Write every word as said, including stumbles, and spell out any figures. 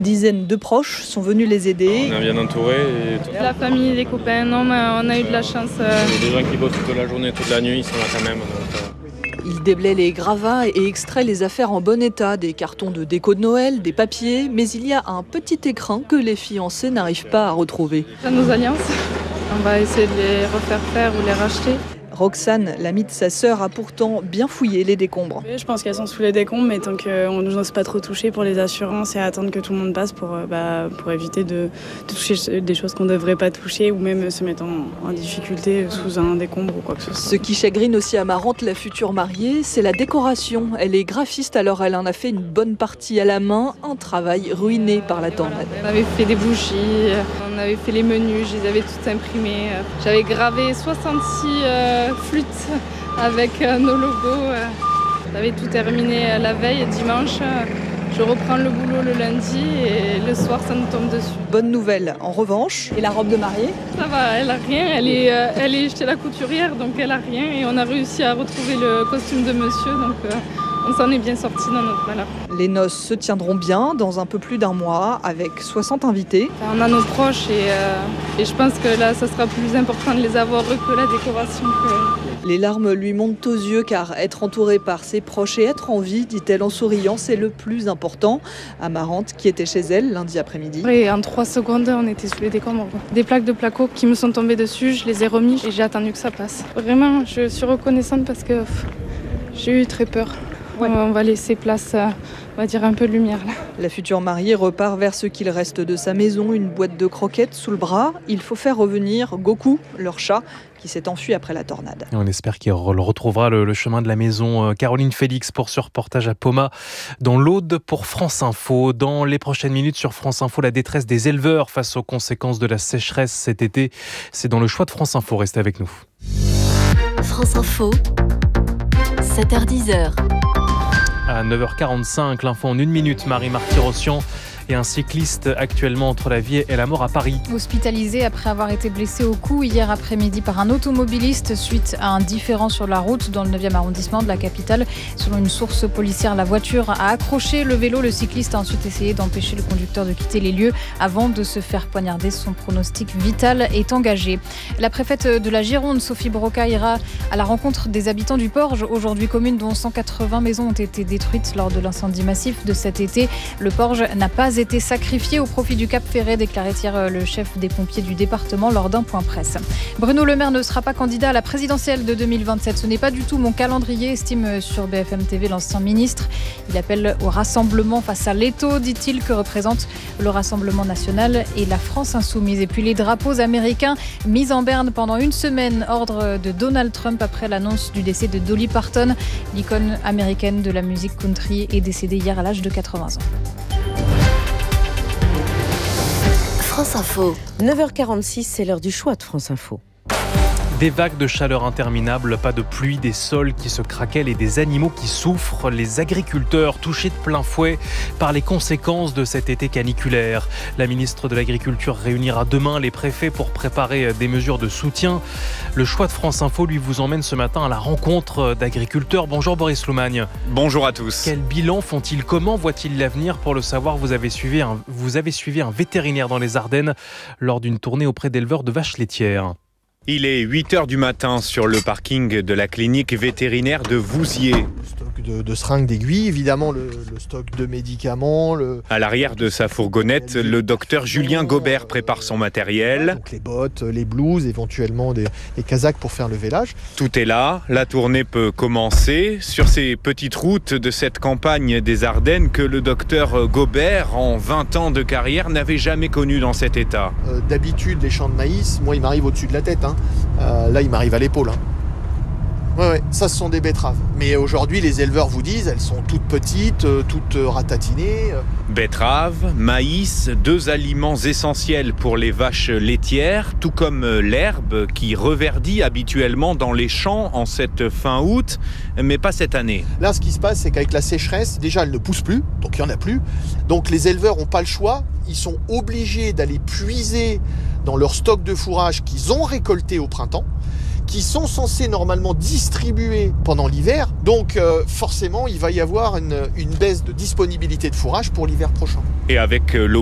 Dizaines de proches sont venus les aider. On est bien entourés. Et... La famille, les copains, non, mais on a eu de la chance. Euh... Il y a des gens qui bossent toute la journée, toute la nuit, ils sont là quand même. Donc, euh... Il déblaye les gravats et extrait les affaires en bon état, des cartons de déco de Noël, des papiers, mais il y a un petit écrin que les fiancés n'arrivent pas à retrouver. Nos alliances, on va essayer de les refaire faire ou les racheter. Roxane, l'amie de sa sœur, a pourtant bien fouillé les décombres. Oui, je pense qu'elles sont sous les décombres, mais tant qu'on n'ose pas trop toucher pour les assurances et attendre que tout le monde passe pour, bah, pour éviter de, de toucher des choses qu'on ne devrait pas toucher ou même se mettre en, en difficulté sous un décombre ou quoi que ce soit. Ce qui chagrine aussi Amarante, la future mariée, c'est la décoration. Elle est graphiste, alors elle en a fait une bonne partie à la main, un travail ruiné par la tornade. On avait fait des bougies, on avait fait les menus, je les avais toutes imprimées. J'avais gravé soixante-six euh, flûte avec euh, nos logos. Euh. J'avais tout terminé la veille, dimanche. Euh, je reprends le boulot le lundi et le soir, ça nous tombe dessus. Bonne nouvelle, en revanche. Et la robe de mariée ? Ça va, elle a rien. Elle est, euh, elle est chez la couturière, donc elle a rien. Et on a réussi à retrouver le costume de monsieur, donc euh, on s'en est bien sorti dans notre malheur. Les noces se tiendront bien dans un peu plus d'un mois, avec soixante invités. Enfin, on a nos proches et, euh, et je pense que là, ça sera plus important de les avoir eux que la décoration. Que... Les larmes lui montent aux yeux car être entourée par ses proches et être en vie, dit-elle en souriant, c'est le plus important. Amarante, qui était chez elle lundi après-midi. Et en trois secondes, on était sous les décombres. Des plaques de placo qui me sont tombées dessus, je les ai remis et j'ai attendu que ça passe. Vraiment, je suis reconnaissante parce que pff, j'ai eu très peur. Ouais. On va laisser place à, on va dire, un peu de lumière là. La future mariée repart vers ce qu'il reste de sa maison, une boîte de croquettes sous le bras. Il faut faire revenir Goku, leur chat, qui s'est enfui après la tornade. Et on espère qu'il retrouvera le, le chemin de la maison. Caroline Félix pour ce reportage à Poma, dans l'Aude pour France Info. Dans les prochaines minutes sur France Info, la détresse des éleveurs face aux conséquences de la sécheresse cet été. C'est dans le choix de France Info. Restez avec nous. France Info, sept heures dix. À neuf heures quarante-cinq, l'info en une minute, Marie Marty-Rossian et un cycliste actuellement entre la vie et la mort à Paris. Hospitalisé après avoir été blessé au cou hier après-midi par un automobiliste suite à un différend sur la route dans le neuvième arrondissement de la capitale. Selon une source policière, la voiture a accroché le vélo. Le cycliste a ensuite essayé d'empêcher le conducteur de quitter les lieux avant de se faire poignarder. Son pronostic vital est engagé. La préfète de la Gironde, Sophie Broca, ira à la rencontre des habitants du Porge, aujourd'hui commune dont cent quatre-vingts maisons ont été détruites lors de l'incendie massif de cet été. Le Porge n'a pas été sacrifié au profit du Cap Ferret, déclarait hier le chef des pompiers du département lors d'un point presse. Bruno Le Maire ne sera pas candidat à la présidentielle de deux mille vingt-sept. Ce n'est pas du tout mon calendrier, estime sur B F M T V l'ancien ministre. Il appelle au rassemblement face à l'étau, dit-il, que représente le Rassemblement national et la France insoumise. Et puis les drapeaux américains mis en berne pendant une semaine, ordre de Donald Trump après l'annonce du décès de Dolly Parton. L'icône américaine de la musique country est décédée hier à l'âge de quatre-vingts ans. France Info. neuf heures quarante-six, c'est l'heure du choix de France Info. Des vagues de chaleur interminables, pas de pluie, des sols qui se craquellent et des animaux qui souffrent. Les agriculteurs touchés de plein fouet par les conséquences de cet été caniculaire. La ministre de l'Agriculture réunira demain les préfets pour préparer des mesures de soutien. Le choix de France Info lui vous emmène ce matin à la rencontre d'agriculteurs. Bonjour Boris Loumagne. Bonjour à tous. Quel bilan font-ils ? Comment voient-ils l'avenir ? Pour le savoir, vous avez suivi un, vous avez suivi un vétérinaire dans les Ardennes lors d'une tournée auprès d'éleveurs de vaches laitières. Il est huit heures du matin sur le parking de la clinique vétérinaire de Vouziers. Le stock de, de seringues, d'aiguilles, évidemment le, le stock de médicaments. Le... À l'arrière de sa fourgonnette, le docteur Julien Gobert prépare son matériel. Donc les bottes, les blouses, éventuellement des, des casaques pour faire le vélage. Tout est là, la tournée peut commencer. Sur ces petites routes de cette campagne des Ardennes que le docteur Gobert, en vingt ans de carrière, n'avait jamais connu dans cet état. Euh, d'habitude, les champs de maïs, moi il m'arrive au-dessus de la tête. Hein. Euh, là, il m'arrive à l'épaule. Hein. Ouais, ouais, ça, ce sont des betteraves. Mais aujourd'hui, les éleveurs vous disent, elles sont toutes petites, euh, toutes ratatinées. Betteraves, maïs, deux aliments essentiels pour les vaches laitières, tout comme l'herbe qui reverdit habituellement dans les champs en cette fin août, mais pas cette année. Là, ce qui se passe, c'est qu'avec la sécheresse, déjà, elles ne poussent plus, donc il n'y en a plus. Donc les éleveurs n'ont pas le choix, ils sont obligés d'aller puiser dans leur stock de fourrage qu'ils ont récolté au printemps, qui sont censés normalement distribuer pendant l'hiver. Donc euh, forcément, il va y avoir une, une baisse de disponibilité de fourrage pour l'hiver prochain. Et avec l'eau